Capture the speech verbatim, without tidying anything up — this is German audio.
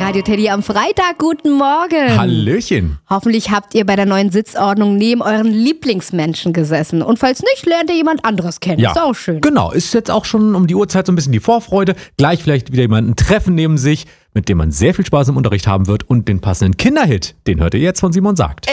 Radio Teddy am Freitag. Guten Morgen. Hallöchen. Hoffentlich habt ihr bei der neuen Sitzordnung neben euren Lieblingsmenschen gesessen. Und falls nicht, lernt ihr jemand anderes kennen. Ja, ist auch schön. Genau, ist jetzt auch schon um die Uhrzeit so ein bisschen die Vorfreude. Gleich vielleicht wieder jemanden treffen neben sich, mit dem man sehr viel Spaß im Unterricht haben wird. Und den passenden Kinderhit, den hört ihr jetzt von Simon Sagt.